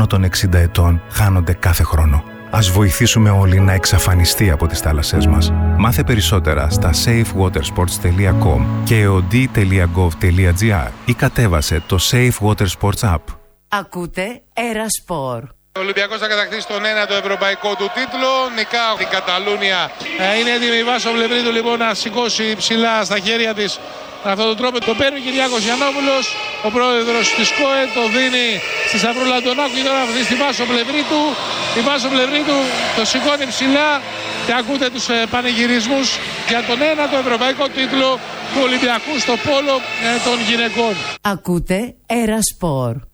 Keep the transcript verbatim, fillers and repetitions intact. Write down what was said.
άνω των εξήντα ετών χάνονται κάθε χρόνο. Ας βοηθήσουμε όλοι να εξαφανιστεί από τις θάλασσές μας. Μάθε περισσότερα στα safe water sports τελεία com και εοντί τελεία γκοβ τελεία τζι άρ ή κατέβασε το Safe Water Sports App. Ακούτε Ερασπορ. Ο Ολυμπιακός θα κατακτήσει τον ένατο ευρωπαϊκό του τίτλο. Νικά την Καταλούνια. Ε, είναι έτοιμη η Βάσο Βλευρίδου λοιπόν να σηκώσει ψηλά στα χέρια της με αυτόν τον τρόπο. Το παίρνει ο Κυριάκος Γιαννόπουλος, ο πρόεδρος της ΚΟΕ, το δίνει στη Σταυρούλα Αντωνάκου και τώρα αυτή στη Βάσο Βλευρίδου. Η Βάσο Βλευρίδου το σηκώνει ψηλά και ακούτε τους ε, πανηγυρισμούς για τον ένατο ευρωπαϊκό τίτλο του Ολυμπιακού στο πόλο ε, των γυναικών. Ακούτε Ερασπορ.